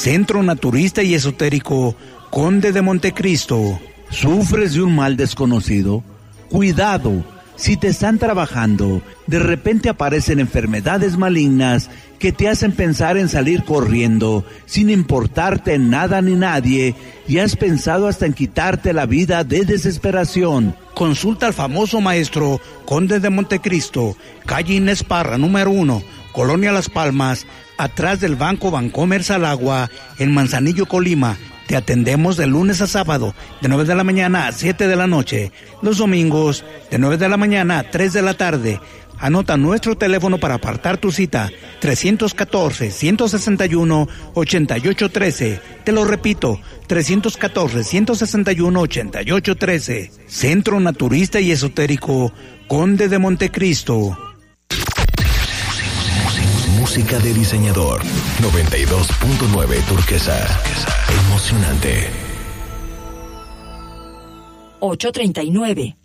Centro Naturista y Esotérico Conde de Montecristo. ¿Sufres de un mal desconocido? Cuidado, si te están trabajando, de repente aparecen enfermedades malignas que te hacen pensar en salir corriendo, sin importarte nada ni nadie, y has pensado hasta en quitarte la vida de desesperación. Consulta al famoso maestro Conde de Montecristo, calle Inés Parra, número 1, Colonia Las Palmas, atrás del Banco Bancomer Salagua, en Manzanillo, Colima. Te atendemos de lunes a sábado, de 9 de la mañana a 7 de la noche. Los domingos, de 9 de la mañana a 3 de la tarde. Anota nuestro teléfono para apartar tu cita, 314-161-8813. Te lo repito, 314-161-8813. Centro Naturista y Esotérico Conde de Montecristo. Música de diseñador. 92.9 Turquesa. Emocionante. 8:39.